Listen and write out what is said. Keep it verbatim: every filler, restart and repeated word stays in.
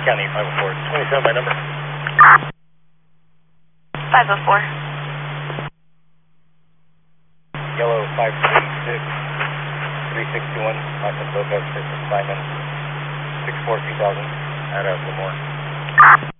County five oh four. twenty-seven by number. five oh four. Yellow five three six, three six two one, license Boca, Simon, six four two thousand, at uh, Lemoore.